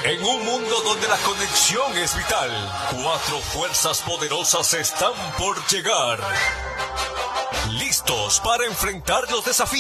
En un mundo donde la conexión es vital, 4 fuerzas poderosas están por llegar. Listos para enfrentar los desafíos.